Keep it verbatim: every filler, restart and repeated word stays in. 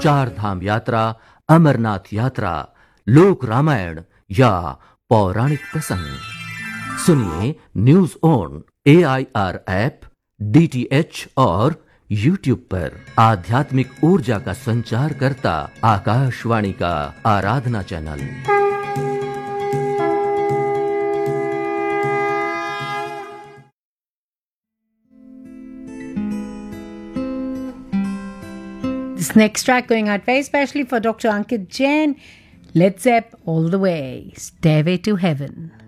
चार धाम यात्रा, अमरनाथ यात्रा, लोक रामायण या पौराणिक प्रसंग सुनिए news on A I R app, D T H और यूट्यूब पर। आध्यात्मिक ऊर्जा का संचार करता आकाशवाणी का आराधना channel. This next track going out very specially for Doctor Ankit Jain. Led Zepp all the way. Stairway to Heaven.